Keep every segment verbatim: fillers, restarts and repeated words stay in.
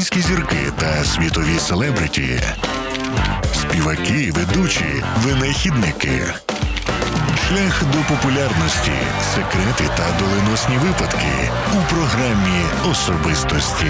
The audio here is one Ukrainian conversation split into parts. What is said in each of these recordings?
українські зірки та світові селебриті, співаки, ведучі, винахідники. Шлях до популярності, секрети та доленосні випадки у програмі «Особистості».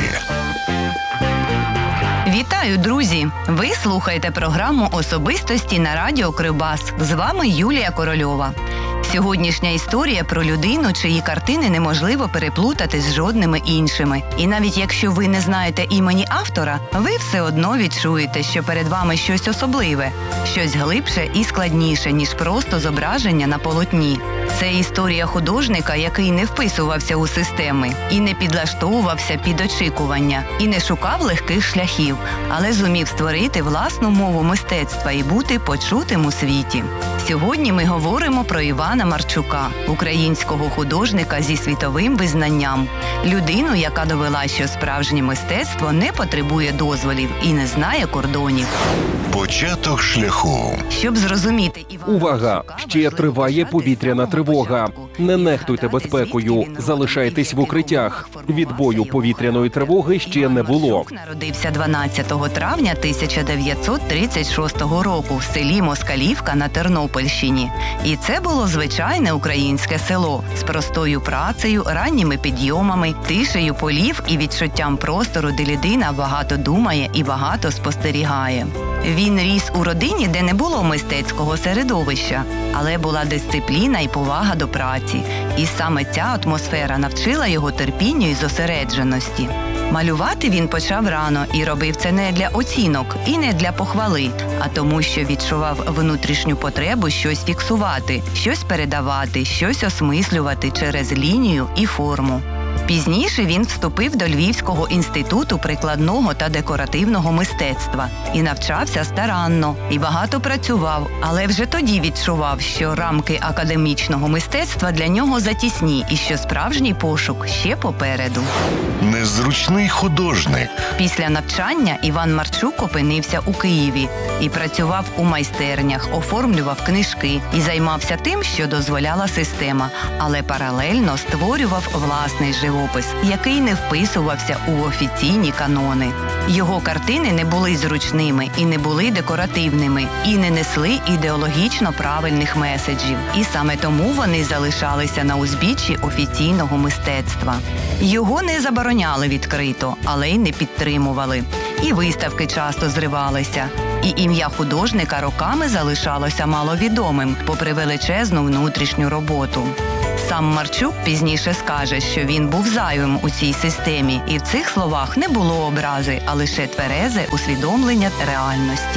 Вітаю, друзі! Ви слухаєте програму «Особистості» на радіо Кривбас. З вами Юлія Корольова. Сьогоднішня історія про людину, чиї картини неможливо переплутати з жодними іншими. І навіть якщо ви не знаєте імені автора, ви все одно відчуєте, що перед вами щось особливе, щось глибше і складніше, ніж просто зображення на полотні. Це історія художника, який не вписувався у системи, і не підлаштовувався під очікування, і не шукав легких шляхів, але зумів створити власну мову мистецтва і бути почутим у світі. Сьогодні ми говоримо про Івана Марчука, українського художника зі світовим визнанням. Людину, яка довела, що справжнє мистецтво не потребує дозволів і не знає кордонів. Початок шляху. Щоб зрозуміти Івана Увага! Марчука, Ще триває повітряна тривога. Не нехтуйте безпекою. Залишайтесь в укриттях. Відбою повітряної тривоги ще не було. Марчук народився дванадцятого травня тисяча дев'ятсот тридцять шостого року в селі Москалівка на Тернопільщині. І це було звичайне українське село з простою працею, ранніми підйомами, тишею полів і відчуттям простору, де людина багато думає і багато спостерігає. Він ріс у родині, де не було мистецького середовища, але була дисципліна і повага до праці. І саме ця атмосфера навчила його терпінню і зосередженості. Малювати він почав рано і робив це не для оцінок і не для похвали, а тому, що відчував внутрішню потребу щось фіксувати, щось передавати, щось осмислювати через лінію і форму. Пізніше він вступив до Львівського інституту прикладного та декоративного мистецтва і навчався старанно, і багато працював, але вже тоді відчував, що рамки академічного мистецтва для нього затісні і що справжній пошук ще попереду. Незручний художник. Після навчання Іван Марчук опинився у Києві і працював у майстернях, оформлював книжки і займався тим, що дозволяла система, але паралельно створював власний живопис, який не вписувався у офіційні канони. Його картини не були зручними і не були декоративними, і не несли ідеологічно правильних меседжів. І саме тому вони залишалися на узбіччі офіційного мистецтва. Його не забороняли відкрито, але й не підтримували. І виставки часто зривалися. І ім'я художника роками залишалося маловідомим, попри величезну внутрішню роботу. Сам Марчук пізніше скаже, що він був зайвим у цій системі, і в цих словах не було образи, а лише тверезе усвідомлення реальності.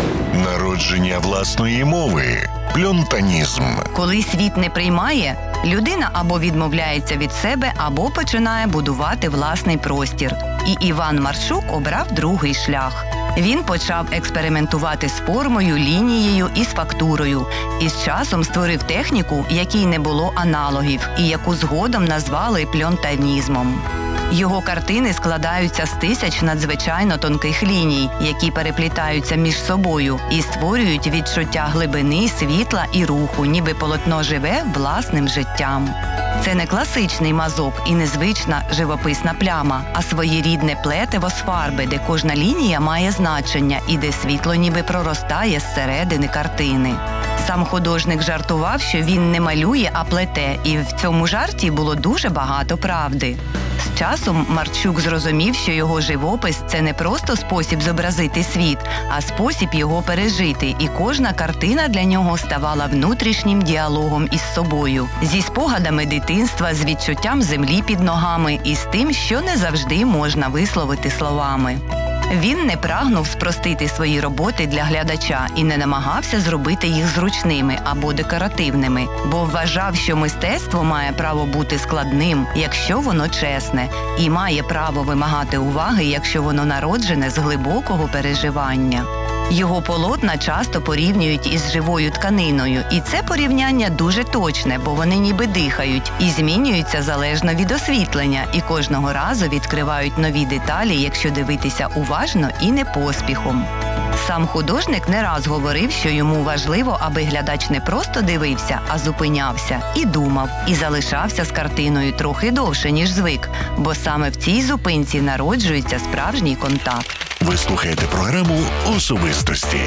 Народження власної мови. Пльонтанізм. Коли світ не приймає, людина або відмовляється від себе, або починає будувати власний простір. І Іван Марчук обрав другий шлях. Він почав експериментувати з формою, лінією і з фактурою. І з часом створив техніку, якій не було аналогів, і яку згодом назвали пльонтанізмом. Його картини складаються з тисяч надзвичайно тонких ліній, які переплітаються між собою і створюють відчуття глибини, світла і руху, ніби полотно живе власним життям. Це не класичний мазок і незвична живописна пляма, а своєрідне плетиво з фарби, де кожна лінія має значення і де світло ніби проростає зсередини картини. Сам художник жартував, що він не малює, а плете, і в цьому жарті було дуже багато правди. З часом Марчук зрозумів, що його живопис – це не просто спосіб зобразити світ, а спосіб його пережити, і кожна картина для нього ставала внутрішнім діалогом із собою, зі спогадами дитинства, з відчуттям землі під ногами і з тим, що не завжди можна висловити словами. Він не прагнув спростити свої роботи для глядача і не намагався зробити їх зручними або декоративними, бо вважав, що мистецтво має право бути складним, якщо воно чесне, і має право вимагати уваги, якщо воно народжене з глибокого переживання. Його полотна часто порівнюють із живою тканиною, і це порівняння дуже точне, бо вони ніби дихають і змінюються залежно від освітлення, і кожного разу відкривають нові деталі, якщо дивитися уважно і не поспіхом. Сам художник не раз говорив, що йому важливо, аби глядач не просто дивився, а зупинявся і думав, і залишався з картиною трохи довше, ніж звик, бо саме в цій зупинці народжується справжній контакт. Ви слухаєте програму «Особистості».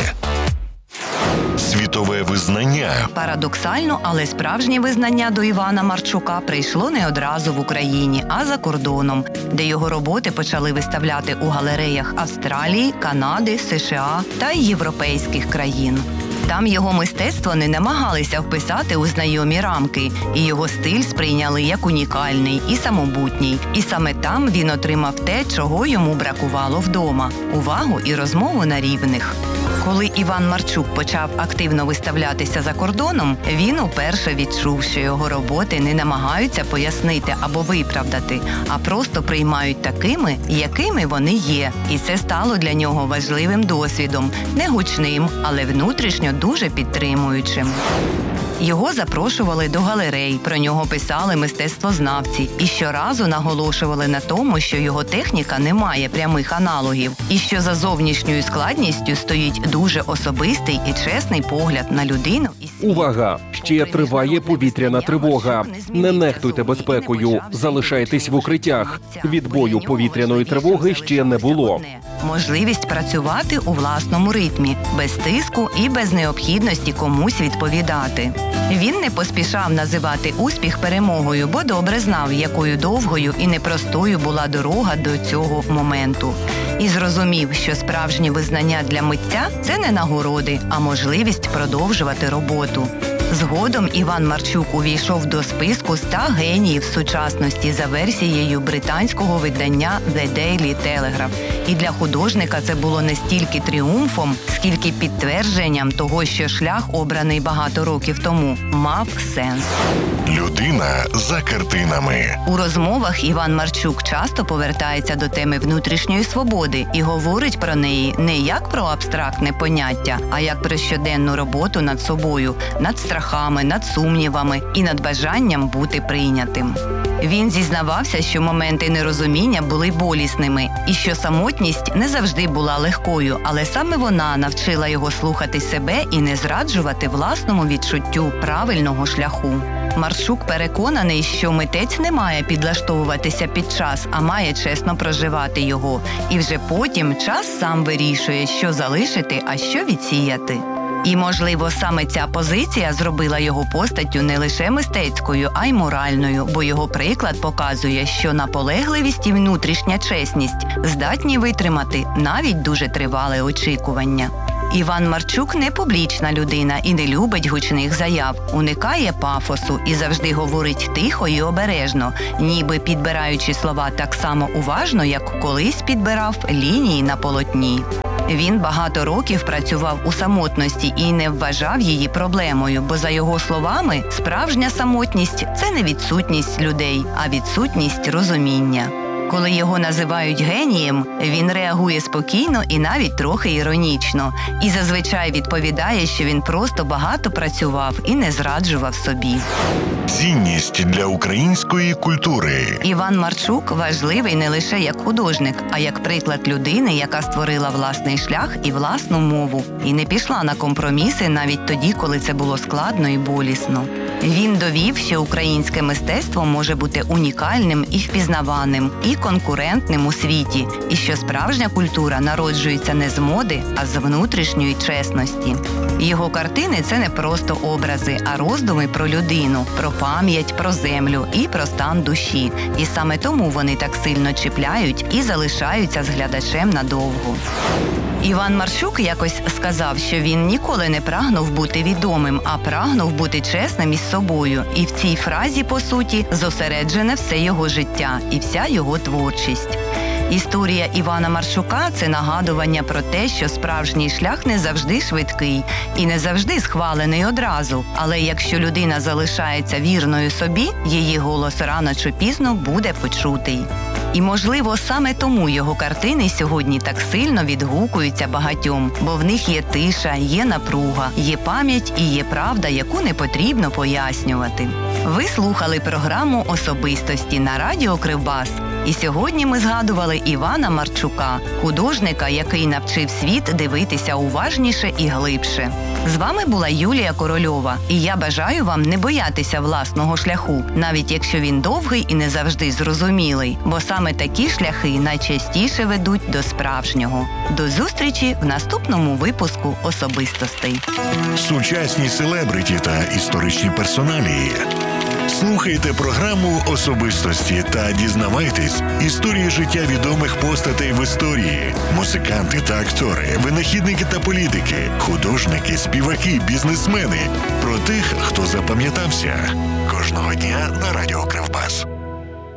Світове визнання. Парадоксально, але справжнє визнання до Івана Марчука прийшло не одразу в Україні, а за кордоном, де його роботи почали виставляти у галереях Австралії, Канади, США та й європейських країн. Там його мистецтво не намагалися вписати у знайомі рамки, і його стиль сприйняли як унікальний і самобутній. І саме там він отримав те, чого йому бракувало вдома – увагу і розмову на рівних. Коли Іван Марчук почав активно виставлятися за кордоном, він уперше відчув, що його роботи не намагаються пояснити або виправдати, а просто приймають такими, якими вони є. І це стало для нього важливим досвідом, не гучним, але внутрішньо дуже підтримуючим. Його запрошували до галерей, про нього писали мистецтвознавці і щоразу наголошували на тому, що його техніка не має прямих аналогів і що за зовнішньою складністю стоїть дуже особистий і чесний погляд на людину. Увага! Ще триває повітряна тривога. Не нехтуйте безпекою, залишайтесь в укриттях. Відбою повітряної тривоги ще не було. Можливість працювати у власному ритмі, без тиску і без необхідності комусь відповідати. Він не поспішав називати успіх перемогою, бо добре знав, якою довгою і непростою була дорога до цього моменту. І зрозумів, що справжнє визнання для митця – це не нагороди, а можливість продовжувати роботу. Згодом Іван Марчук увійшов до списку ста геніїв сучасності за версією британського видання The Daily Telegraph. І для художника це було не стільки тріумфом, скільки підтвердженням того, що шлях, обраний багато років тому, мав сенс. Людина за картинами. У розмовах Іван Марчук часто повертається до теми внутрішньої свободи і говорить про неї не як про абстрактне поняття, а як про щоденну роботу над собою, над страхами, над сумнівами і над бажанням бути прийнятим. Він зізнавався, що моменти нерозуміння були болісними і що самотність не завжди була легкою, але саме вона навчила його слухати себе і не зраджувати власному відчуттю правильного шляху. Марчук переконаний, що митець не має підлаштовуватися під час, а має чесно проживати його. І вже потім час сам вирішує, що залишити, а що відсіяти. І, можливо, саме ця позиція зробила його постаттю не лише мистецькою, а й моральною, бо його приклад показує, що наполегливість і внутрішня чесність здатні витримати навіть дуже тривале очікування. Іван Марчук не публічна людина і не любить гучних заяв, уникає пафосу і завжди говорить тихо і обережно, ніби підбираючи слова так само уважно, як колись підбирав лінії на полотні. Він багато років працював у самотності і не вважав її проблемою, бо, за його словами, справжня самотність – це не відсутність людей, а відсутність розуміння. Коли його називають генієм, він реагує спокійно і навіть трохи іронічно. І зазвичай відповідає, що він просто багато працював і не зраджував собі. Цінність для української культури. Іван Марчук важливий не лише як художник, а як приклад людини, яка створила власний шлях і власну мову. І не пішла на компроміси навіть тоді, коли це було складно і болісно. Він довів, що українське мистецтво може бути унікальним і впізнаваним, і конкурентним у світі, і що справжня культура народжується не з моди, а з внутрішньої чесності. Його картини – це не просто образи, а роздуми про людину, про пам'ять, про землю і про стан душі. І саме тому вони так сильно чіпляють і залишаються з глядачем надовго. Іван Марчук якось сказав, що він ніколи не прагнув бути відомим, а прагнув бути чесним із собою. І в цій фразі, по суті, зосереджене все його життя і вся його творчість. Історія Івана Марчука – це нагадування про те, що справжній шлях не завжди швидкий і не завжди схвалений одразу. Але якщо людина залишається вірною собі, її голос рано чи пізно буде почутий. І, можливо, саме тому його картини сьогодні так сильно відгукуються багатьом, бо в них є тиша, є напруга, є пам'ять і є правда, яку не потрібно пояснювати. Ви слухали програму «Особистості» на радіо Кривбас. І сьогодні ми згадували Івана Марчука, художника, який навчив світ дивитися уважніше і глибше. З вами була Юлія Корольова, і я бажаю вам не боятися власного шляху, навіть якщо він довгий і не завжди зрозумілий, бо саме такі шляхи найчастіше ведуть до справжнього. До зустрічі в наступному випуску «Особистостей». Сучасні селебриті та історичні персоналії. Слухайте програму «Особистості» та дізнавайтесь історії життя відомих постатей в історії. Музиканти та актори, винахідники та політики, художники, співаки, бізнесмени. Про тих, хто запам'ятався. Кожного дня на Радіо Кривбас.